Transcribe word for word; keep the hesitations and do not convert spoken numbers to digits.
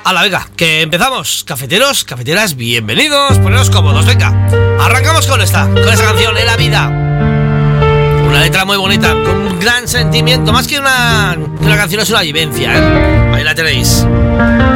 Hala, venga, que empezamos. Cafeteros, cafeteras, bienvenidos. Poneros cómodos, venga. Arrancamos con esta, con esta canción, En la vida. Una letra muy bonita, con un gran sentimiento. Más que una, que una canción, es una vivencia, ¿eh? Ahí la tenéis.